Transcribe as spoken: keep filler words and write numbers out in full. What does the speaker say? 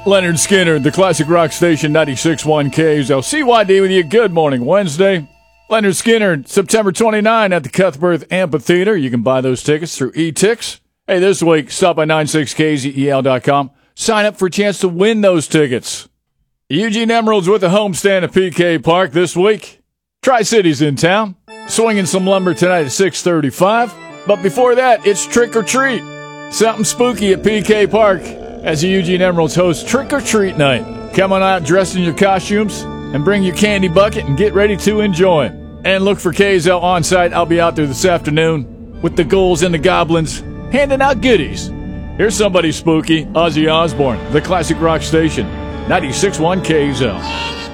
Leonard Skinner, the Classic Rock Station, ninety-six point one K Z L. C Y D with you. Good morning, Wednesday. Leonard Skinner, September twenty-ninth at the Cuthbert Amphitheater. You can buy those tickets through e-tix. Hey, this week, stop by ninety-six K Z E L dot com. Sign up for a chance to win those tickets. Eugene Emeralds with the homestand at P K Park this week. Tri-City's in town. Swinging some lumber tonight at six thirty-five. But before that, it's Trick or Treat. Something spooky at P K Park as the Eugene Emeralds host Trick or Treat Night. Come on out dressed in your costumes and bring your candy bucket and get ready to enjoy. And look for K Z L on site. I'll be out there this afternoon with the ghouls and the goblins handing out goodies. Here's somebody spooky, Ozzy Osbourne, the Classic Rock Station, ninety-six point one K Z L.